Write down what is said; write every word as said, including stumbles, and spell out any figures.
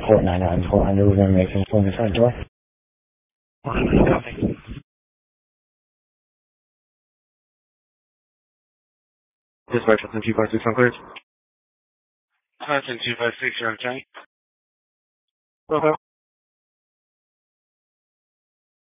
Fort nine nine four hundred, we're going to make this on the front door. Copy. Dispatch, ten two five six on clearance. Content two five six, you're on time. Okay.